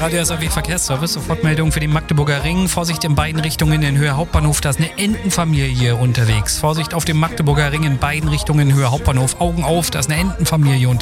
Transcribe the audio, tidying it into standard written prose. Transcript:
Radio SAW Verkehrsservice. Sofortmeldung für den Magdeburger Ring. Vorsicht in beiden Richtungen in Höhe Hauptbahnhof. Da ist eine Entenfamilie unterwegs. Vorsicht auf dem Magdeburger Ring in beiden Richtungen in Höhe Hauptbahnhof. Augen auf, da ist eine Entenfamilie unterwegs.